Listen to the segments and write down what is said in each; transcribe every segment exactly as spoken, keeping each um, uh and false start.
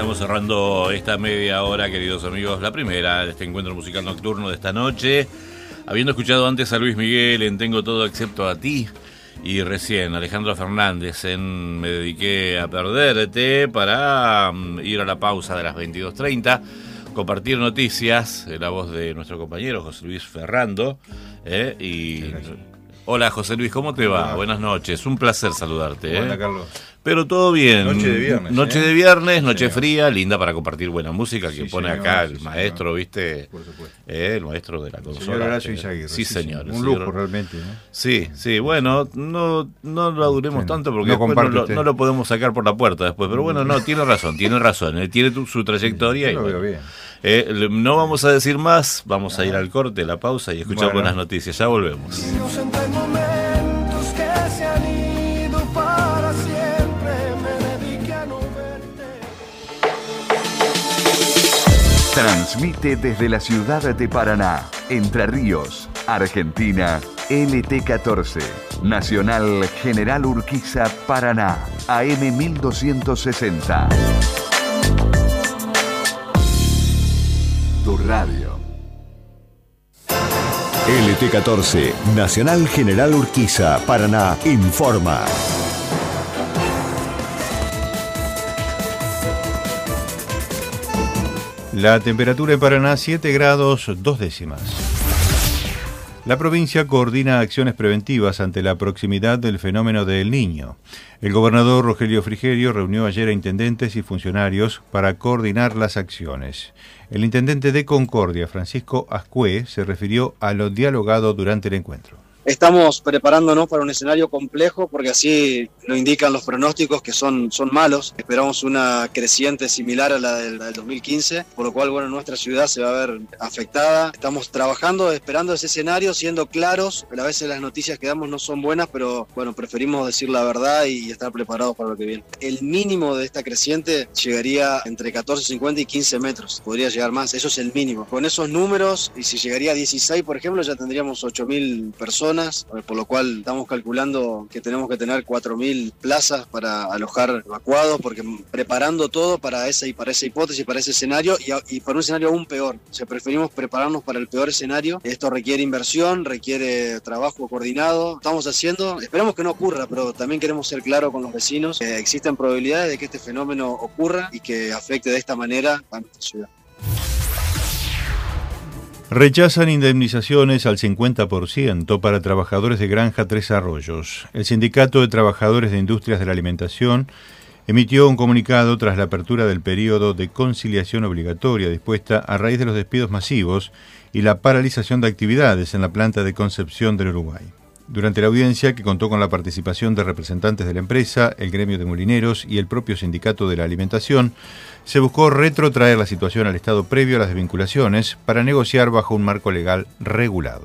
estamos cerrando esta media hora, queridos amigos, la primera de este encuentro musical nocturno de esta noche. Habiendo escuchado antes a Luis Miguel en Tengo Todo Excepto a Ti, y recién Alejandro Fernández en Me Dediqué a Perderte, para um, ir a la pausa de las veintidós treinta, compartir noticias, eh, la voz de nuestro compañero José Luis Ferrando, eh, y... Hola José Luis, ¿cómo te va? Hola. Buenas noches, un placer saludarte. Hola ¿eh? Carlos. Pero todo bien. Noche de viernes. Noche ¿eh? de viernes, noche señor. fría, linda para compartir buena música que sí, pone señor, acá sí, el señor. maestro, ¿viste? Por supuesto. Eh, el maestro de la consola. Señor Horacio eh. Izaguirre. Sí, señor. Un señor. lujo realmente, ¿no? Sí, sí, bueno, no, no lo duremos Bueno, tanto porque no después no comparte lo, usted. no lo podemos sacar por la puerta después. Pero bueno, no, tiene razón, tiene razón. Él tiene tu, su trayectoria. Sí, y yo lo bueno, veo bien. eh, no vamos a decir más, vamos a ir al corte, la pausa y escuchar Bueno. buenas noticias. Ya volvemos. Se han ido para siempre, me dediqué a no verte. Transmite desde la ciudad de Paraná, Entre Ríos, Argentina, L T catorce, Nacional General Urquiza, Paraná, A M mil doscientos sesenta. Tu radio. L T catorce, Nacional General Urquiza, Paraná, informa. La temperatura en Paraná, siete grados, dos décimas. La provincia coordina acciones preventivas ante la proximidad del fenómeno de El Niño. El gobernador Rogelio Frigerio reunió ayer a intendentes y funcionarios para coordinar las acciones. El intendente de Concordia, Francisco Ascué, se refirió a lo dialogado durante el encuentro. Estamos preparándonos para un escenario complejo porque así lo indican los pronósticos, que son, son malos. Esperamos una creciente similar a la del, la del dos mil quince, por lo cual bueno, nuestra ciudad se va a ver afectada. Estamos trabajando, esperando ese escenario, siendo claros. A veces las noticias que damos no son buenas, pero bueno, preferimos decir la verdad y estar preparados para lo que viene. El mínimo de esta creciente llegaría entre catorce cincuenta y quince metros. Podría llegar más, eso es el mínimo. Con esos números, y si llegaría a dieciséis, por ejemplo, ya tendríamos ocho mil personas. Por lo cual estamos calculando que tenemos que tener cuatro mil plazas para alojar evacuados, porque preparando todo para esa, para esa hipótesis, para ese escenario y, y para un escenario aún peor. O sea, preferimos prepararnos para el peor escenario. Esto requiere inversión, requiere trabajo coordinado. Estamos haciendo, esperamos que no ocurra, pero también queremos ser claros con los vecinos. Eh, existen probabilidades de que este fenómeno ocurra y que afecte de esta manera a nuestra ciudad. Rechazan indemnizaciones al cincuenta por ciento para trabajadores de Granja Tres Arroyos. El Sindicato de Trabajadores de Industrias de la Alimentación emitió un comunicado tras la apertura del periodo de conciliación obligatoria dispuesta a raíz de los despidos masivos y la paralización de actividades en la planta de Concepción del Uruguay. Durante la audiencia, que contó con la participación de representantes de la empresa, el gremio de molineros y el propio Sindicato de la Alimentación, se buscó retrotraer la situación al estado previo a las desvinculaciones para negociar bajo un marco legal regulado.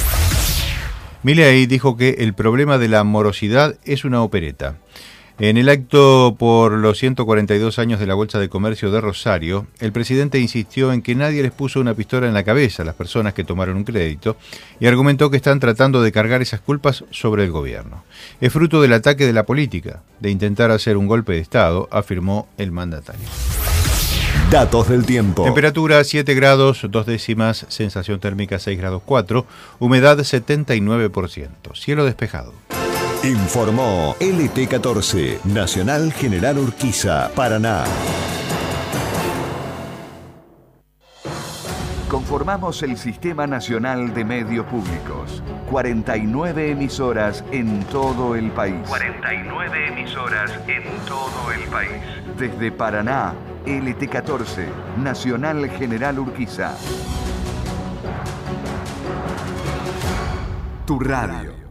Milei dijo que el problema de la morosidad es una opereta. En el acto por los ciento cuarenta y dos años de la Bolsa de Comercio de Rosario, el presidente insistió en que nadie les puso una pistola en la cabeza a las personas que tomaron un crédito y argumentó que están tratando de cargar esas culpas sobre el gobierno. Es fruto del ataque de la política, de intentar hacer un golpe de Estado, afirmó el mandatario. Datos del tiempo. Temperatura siete grados, dos décimas, sensación térmica seis grados cuatro, humedad setenta y nueve por ciento, cielo despejado. Informó L T catorce, Nacional General Urquiza, Paraná. Conformamos el Sistema Nacional de Medios Públicos. cuarenta y nueve emisoras en todo el país. cuarenta y nueve emisoras en todo el país. Desde Paraná, L T catorce, Nacional General Urquiza. Tu radio.